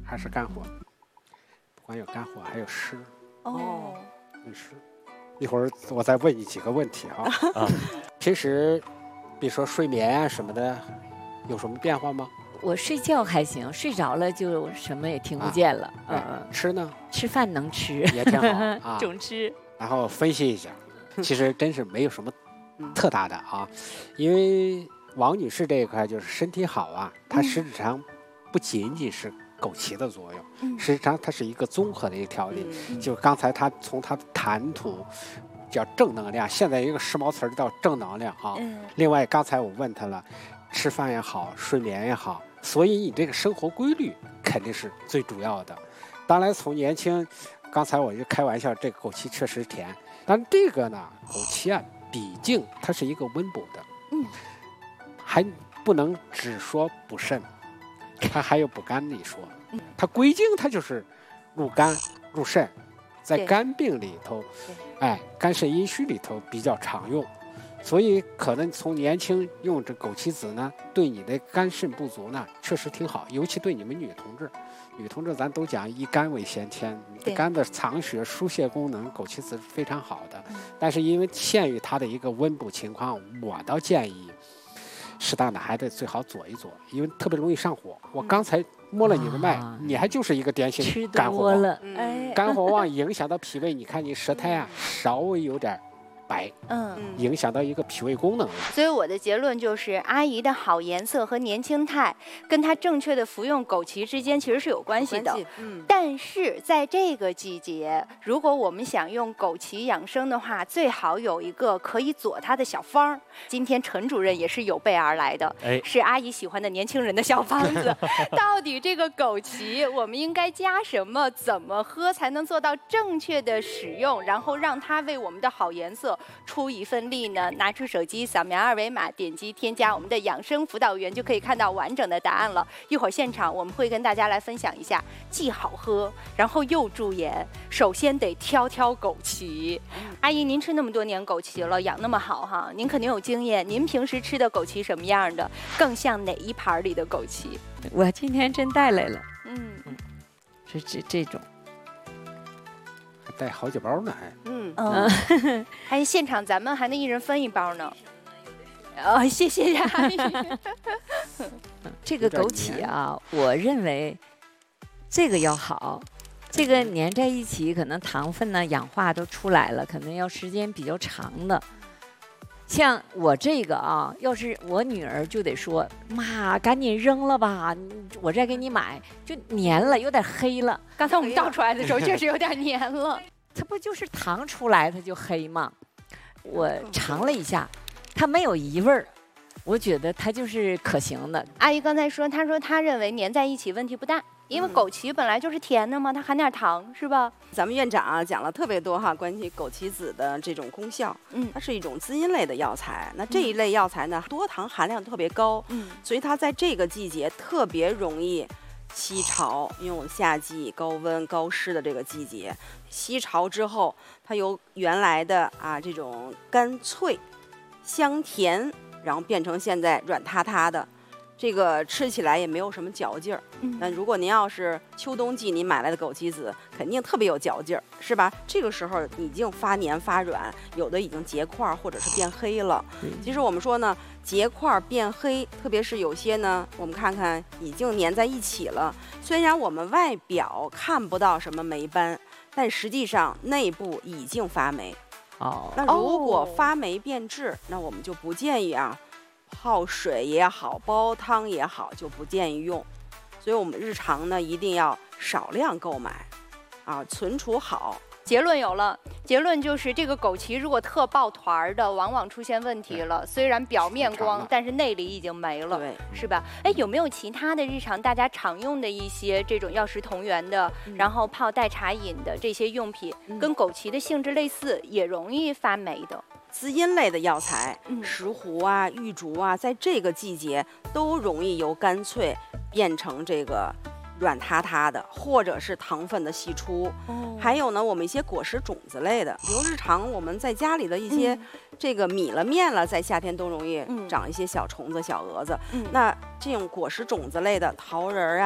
还是肝火？不光有肝火，还有湿。 哦， 湿。一会儿我再问你几个问题啊。平时，比如说睡眠啊什么的，有什么变化吗？ 我睡觉还行，睡着了就什么也听不见了。 吃呢？ 吃饭能吃， 也挺好啊， 总吃。 然后分析一下，其实真是没有什么特大的啊，因为王女士这一块就是身体好啊，它实质上不仅仅是枸杞的作用，实际上它是一个综合的一个调理。就是刚才她从她的谈吐叫正能量，现在一个时髦词叫正能量啊。另外刚才我问她了，吃饭也好，睡眠也好，所以你这个生活规律肯定是最主要的。当然从年轻，刚才我就开玩笑，这个枸杞确实甜，但这个呢，枸杞啊，毕竟它是一个温补的，还不能只说补肾，它还有补肝的一说。它归经它就是入肝入肾，在肝病里头，肝肾阴虚里头比较常用，所以可能从年轻用这枸杞子呢，对你的肝肾不足呢，确实挺好，尤其对你们女同志。女同志咱都讲以肝为先天，肝的藏血疏泄功能，枸杞子是非常好的。但是因为限于它的一个温补情况，我倒建议适当的还得最好佐一佐，因为特别容易上火。我刚才摸了你的脉，你还就是一个典型肝火旺，肝火旺影响到脾胃，你看你舌苔啊稍微有点白，影响到一个脾胃功能了。 所以我的结论就是，阿姨的好颜色和年轻态，跟她正确的服用枸杞之间其实是有关系的。但是在这个季节，如果我们想用枸杞养生的话，最好有一个可以佐它的小方儿。今天陈主任也是有备而来的，是阿姨喜欢的年轻人的小方子。到底这个枸杞我们应该加什么？怎么喝才能做到正确的使用，然后让它为我们的好颜色出一份力呢？拿出手机扫描二维码，点击添加我们的养生辅导员，就可以看到完整的答案了。一会儿现场我们会跟大家来分享一下，既好喝，然后又助颜。首先得挑枸杞。阿姨，您吃那么多年枸杞了，养那么好哈，您肯定有经验。您平时吃的枸杞什么样的？更像哪一盘里的枸杞？ 我今天真带来了，是这种。 带好几包呢， 还现场咱们还能一人分一包呢。谢谢阿姨。 这个枸杞啊，我认为这个要好，这个粘在一起，可能糖分呢、氧化都出来了，可能要时间比较长的。像我这个啊，要是我女儿就得说妈，赶紧扔了吧，我再给你买，就粘了，有点黑了。 刚才我们倒出来的时候，确实有点粘了。 它不就是糖出来它就黑吗？我尝了一下，它没有异味儿，我觉得它就是可行的。 阿姨刚才说，她认为粘在一起问题不大。因为枸杞本来就是甜的嘛，它含点糖是吧？ 咱们院长啊讲了特别多哈，关于枸杞子的这种功效。它是一种滋阴类的药材。那这一类药材呢，多糖含量特别高，所以它在这个季节特别容易吸潮。因为我们夏季高温高湿的这个季节，吸潮之后，它由原来的这种干脆、香甜，然后变成现在软塌塌的。这个吃起来也没有什么嚼劲儿，但如果您要是秋冬季您买来的枸杞子，肯定特别有嚼劲儿，是吧？这个时候已经发黏发软，有的已经结块或者是变黑了。其实我们说呢，结块变黑，特别是有些呢，我们看看已经粘在一起了。虽然我们外表看不到什么霉斑，但实际上内部已经发霉。那如果发霉变质，那我们就不建议泡水也好，煲汤也好，就不建议用。所以我们日常呢一定要少量购买，存储好。 结论有了，结论就是这个枸杞如果特抱团的，往往出现问题了。虽然表面光，但是内里已经没了，是吧？有没有其他的日常大家常用的一些这种药食同源的，然后泡代茶饮的这些用品，跟枸杞的性质类似，也容易发霉的？ 滋阴类的药材，石斛玉竹在这个季节都容易由干脆变成这个软塌塌的，或者是糖分的析出。还有呢，我们一些果实种子类的，比如日常我们在家里的一些这个米了面了，在夏天都容易长一些小虫子、小蛾子。那这种果实种子类的桃仁